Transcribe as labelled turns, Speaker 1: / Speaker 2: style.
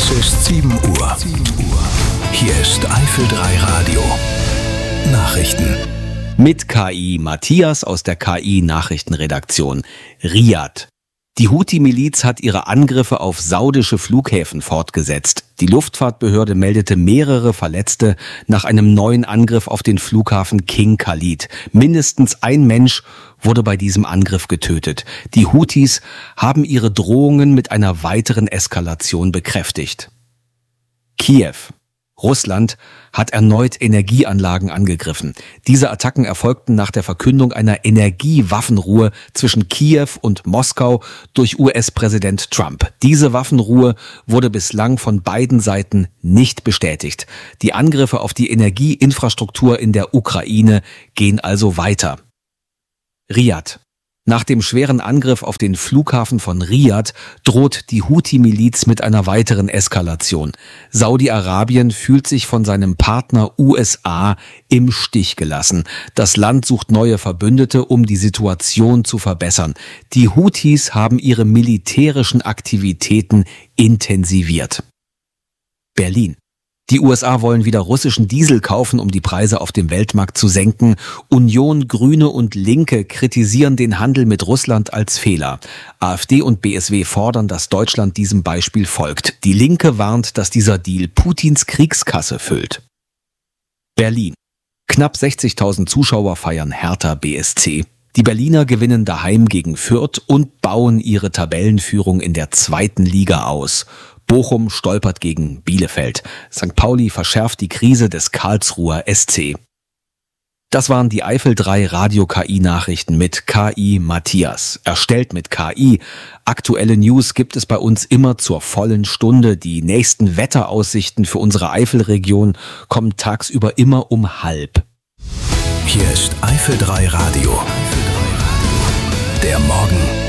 Speaker 1: Es ist 7 Uhr. Hier ist Eifel 3 Radio. Nachrichten.
Speaker 2: Mit KI Matthias aus der KI-Nachrichtenredaktion. Riyadh. Die Houthi-Miliz hat ihre Angriffe auf saudische Flughäfen fortgesetzt. Die Luftfahrtbehörde meldete mehrere Verletzte nach einem neuen Angriff auf den Flughafen King Khalid. Mindestens ein Mensch wurde bei diesem Angriff getötet. Die Houthis haben ihre Drohungen mit einer weiteren Eskalation bekräftigt. Kiew. Russland hat erneut Energieanlagen angegriffen. Diese Attacken erfolgten nach der Verkündung einer Energiewaffenruhe zwischen Kiew und Moskau durch US-Präsident Trump. Diese Waffenruhe wurde bislang von beiden Seiten nicht bestätigt. Die Angriffe auf die Energieinfrastruktur in der Ukraine gehen also weiter. Riyadh. Nach dem schweren Angriff auf den Flughafen von Riyadh droht die Houthi-Miliz mit einer weiteren Eskalation. Saudi-Arabien fühlt sich von seinem Partner USA im Stich gelassen. Das Land sucht neue Verbündete, um die Situation zu verbessern. Die Houthis haben ihre militärischen Aktivitäten intensiviert. Berlin. Die USA wollen wieder russischen Diesel kaufen, um die Preise auf dem Weltmarkt zu senken. Union, Grüne und Linke kritisieren den Handel mit Russland als Fehler. AfD und BSW fordern, dass Deutschland diesem Beispiel folgt. Die Linke warnt, dass dieser Deal Putins Kriegskasse füllt. Berlin. Knapp 60.000 Zuschauer feiern Hertha BSC. Die Berliner gewinnen daheim gegen Fürth und bauen ihre Tabellenführung in der 2. Liga aus. Bochum stolpert gegen Bielefeld. St. Pauli verschärft die Krise des Karlsruher SC. Das waren die Eifel 3 Radio-KI-Nachrichten mit KI Matthias. Erstellt mit KI. Aktuelle News gibt es bei uns immer zur vollen Stunde. Die nächsten Wetteraussichten für unsere Eifelregion kommen tagsüber immer um 12:30.
Speaker 1: Hier ist Eifel 3 Radio. Der Morgen